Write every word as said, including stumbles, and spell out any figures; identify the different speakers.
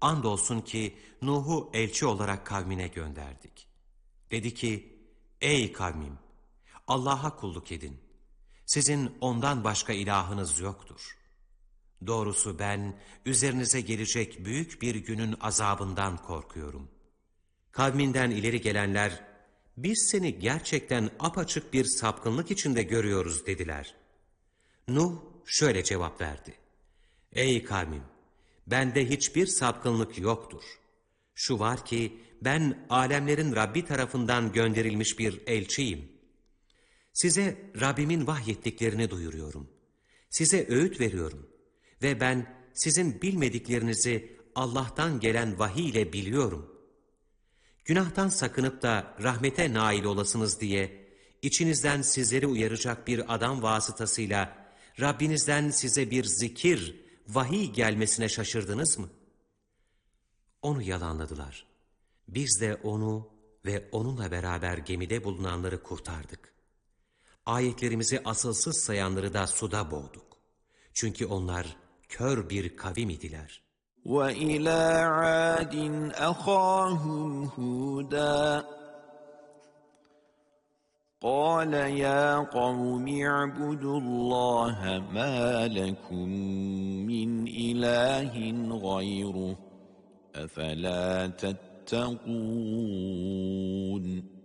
Speaker 1: Andolsun ki Nuh'u elçi olarak kavmine gönderdik. Dedi ki, ey kavmim, Allah'a kulluk edin. Sizin ondan başka ilahınız yoktur. Doğrusu ben üzerinize gelecek büyük bir günün azabından korkuyorum. Kavminden ileri gelenler, biz seni gerçekten apaçık bir sapkınlık içinde görüyoruz dediler. Nuh şöyle cevap verdi. Ey kavmim, bende hiçbir sapkınlık yoktur. Şu var ki ben alemlerin Rabbi tarafından gönderilmiş bir elçiyim. Size Rabbimin vahyettiklerini duyuruyorum. Size öğüt veriyorum. Ve ben sizin bilmediklerinizi Allah'tan gelen vahiy ile biliyorum. Günahtan sakınıp da rahmete nail olasınız diye içinizden sizleri uyaracak bir adam vasıtasıyla Rabbinizden size bir zikir, vahiy gelmesine şaşırdınız mı? Onu yalanladılar. Biz de onu ve onunla beraber gemide bulunanları kurtardık. Ayetlerimizi asılsız sayanları da suda boğduk. Çünkü onlar kör bir kavim idiler.
Speaker 2: وَإِلَى عَادٍ أَخَاهُمْ هُودًا قَالَ يَا قَوْمِ اعْبُدُوا اللَّهَ مَا لَكُمْ مِنْ إِلَٰهٍ غَيْرُهُ أَفَلَا تَتَّقُونَ